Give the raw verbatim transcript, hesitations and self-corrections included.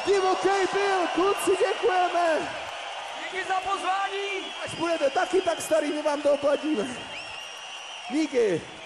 Divokej Bill, kluci, děkujeme. Díky za pozvání. Až budete taky tak starý, my vám to oplatíme. Díky.